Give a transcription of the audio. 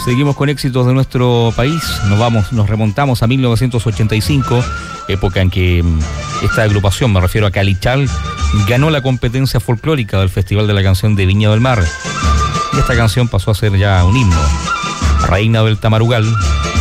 Seguimos con éxitos de nuestro país. Nos remontamos a 1985, época en que esta agrupación, me refiero a Calichal, ganó la competencia folclórica del Festival de la Canción de Viña del Mar. Y esta canción pasó a ser ya un himno. Reina del Tamarugal,